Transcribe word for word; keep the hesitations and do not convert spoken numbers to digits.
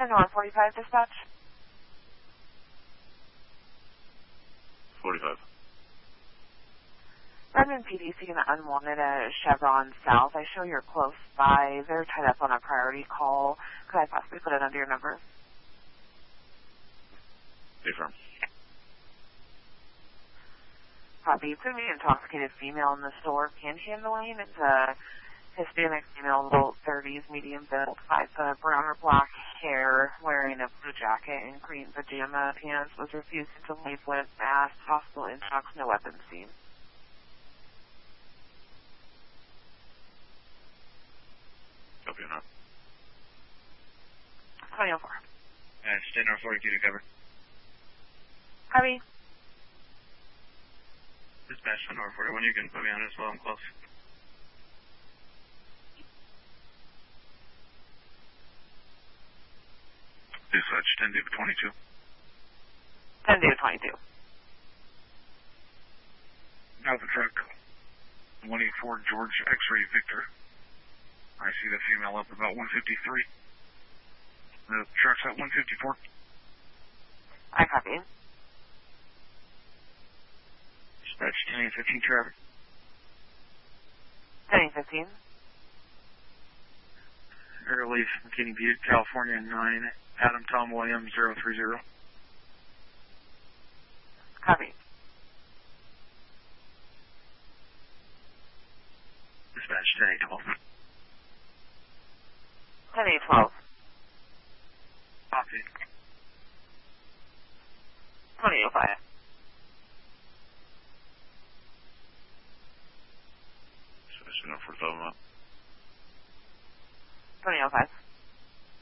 ten to one forty-five dispatch. forty-five. Redmond P D seeking an unwanted at Chevron South. I show you're close by. They're tied up on a priority call. Could I possibly put it under your number? Affirm. Copy. Could be an intoxicated female in the store panhandling. It's a Hispanic female, low thirties, medium build, five foot, brown or black hair, wearing a blue jacket and green pajama pants, was refusing to leave with mask, hospital intox, no weapons seen. Copy or not? twenty oh four. Uh, stand on forty-two to cover. Copy. Dispatch on R forty-one, you can put me on as well, I'm close. Dispatch ten to twenty-two. ten to twenty-two. Alpha truck one eighty-four George X-ray Victor. I see the female up about one fifty-three. The truck's at one fifty-four. I copy. Dispatch ten fifteen traffic. ten fifteen. Airleaf, McKinney Butte, California nine, Adam Tom Williams zero three zero. Copy. Dispatch ten twelve. ten twelve. Copy. twenty oh five. So it's enough for the up. twenty oh five.